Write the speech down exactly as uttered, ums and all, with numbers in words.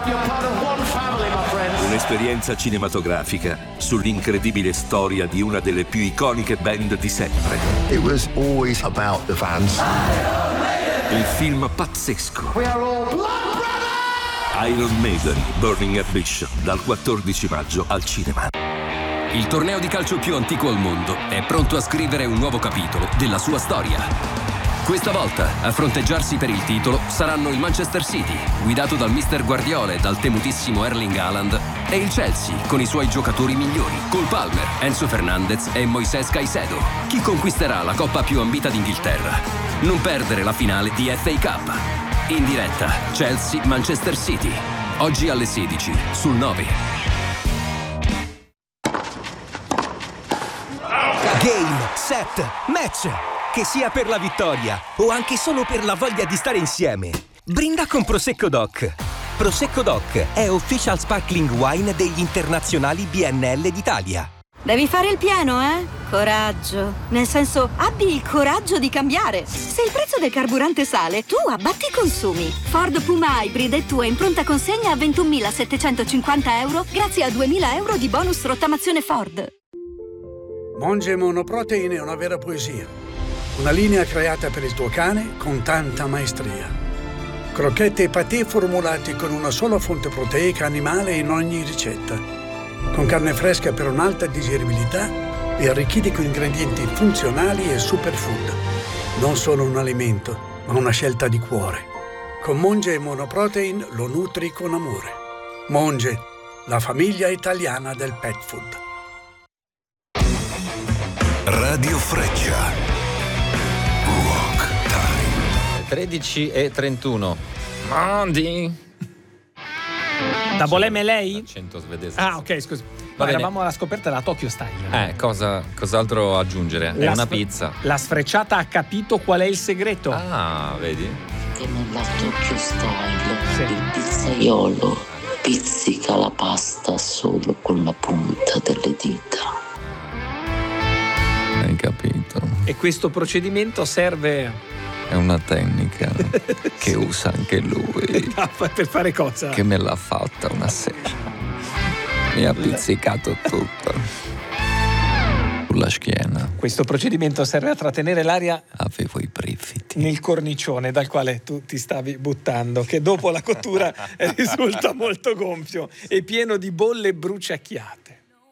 Un'esperienza cinematografica sull'incredibile storia di una delle più iconiche band di sempre. It was always about the fans. Un film pazzesco. Iron Maiden, Burning Ambition, dal quattordici maggio al cinema. Il torneo di calcio più antico al mondo è pronto a scrivere un nuovo capitolo della sua storia. Questa volta a fronteggiarsi per il titolo saranno il Manchester City, guidato dal mister Guardiola e dal temutissimo Erling Haaland, e il Chelsea con i suoi giocatori migliori, Cole Palmer, Enzo Fernandez e Moisés Caicedo. Chi conquisterà la coppa più ambita d'Inghilterra? Non perdere la finale di F A Cup. In diretta Chelsea-Manchester City, oggi alle sedici sul nove. Game, set, match! Che sia per la vittoria o anche solo per la voglia di stare insieme. Brinda con Prosecco Doc. Prosecco Doc è official sparkling wine degli internazionali B N L d'Italia. Devi fare il pieno, eh? Coraggio. Nel senso, abbi il coraggio di cambiare. Se il prezzo del carburante sale, tu abbatti i consumi. Ford Puma Hybrid è tua in pronta consegna a ventunomilasettecentocinquanta euro grazie a duemila euro di bonus rottamazione Ford. Monge Monoprotein è una vera poesia. Una linea creata per il tuo cane con tanta maestria. Crocchette e patè formulati con una sola fonte proteica animale in ogni ricetta. Con carne fresca per un'alta digeribilità e arricchiti con ingredienti funzionali e superfood. Non solo un alimento, ma una scelta di cuore. Con Monge Monoprotein lo nutri con amore. Monge, la famiglia italiana del pet food. Radio Freccia. tredici e trentuno. Mondi. Da Bolemme lei? L'accento svedese. Ah, ok, scusi. Ma eravamo alla scoperta della Tokyo Style. Eh, cosa, cos'altro aggiungere? La È una sfre- pizza. La sfrecciata ha capito qual è il segreto. Ah, vedi? Che nella Tokyo Style Sì. il pizzaiolo pizzica la pasta solo con la punta delle dita. Hai capito? E questo procedimento serve È una tecnica che usa anche lui. per fare cosa? Che me l'ha fatta una sera. Mi ha pizzicato tutto. Sulla schiena. Questo procedimento serve a trattenere l'aria Avevo i brividi. nel cornicione dal quale tu ti stavi buttando, che dopo la cottura risulta molto gonfio e pieno di bolle bruciacchiate.